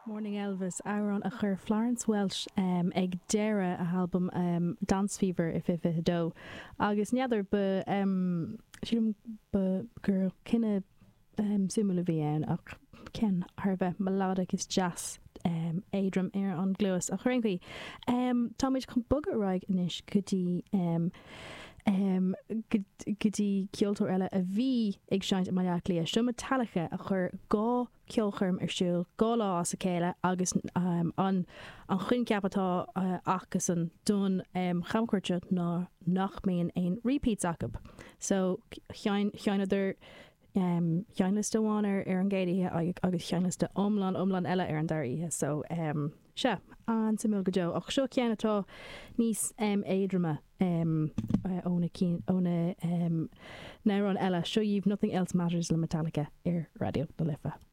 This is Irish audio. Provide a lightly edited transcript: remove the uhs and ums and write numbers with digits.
Morning Elvis áran a chur Florence Welsh ag deire a album Dance Fever if do agus neadidir be siúm be gur cinenne simúla bhí ann ach cin Harbheith melodic is jazz éadrom ar an gluas a chuingí Táid chun bugad raig inis gotí gotí ceoltóir eile a bhí ag seint maiach lia siúma talacha a chur gá ceolchorm ar siúil gá lá as a céile agus an chuin ceapatá achas an dún chamcuirte ná nach míon ein repeat acab so cheanidir cheanlas do bháin ar an géirithe agus cheanlas do omlan eile ar an dairíthe so se an simú go deo ach seo ceannatá níos éadrama óna nárán eile seo you've nothing else matters le Metallica ar radio na lifa.